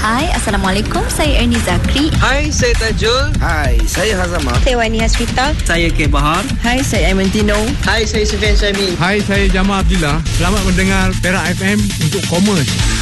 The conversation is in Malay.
Hai, Assalamualaikum. Saya Ernie Zakri. Hai, saya Tajul. Hai, saya Hazama. Saya Wani Hasrita. Saya K. Bahar. Hai, saya Aimantino. Hai, saya Sufian Syami. Hai, saya Jamal Abdullah. Selamat mendengar Perak FM untuk Commerce.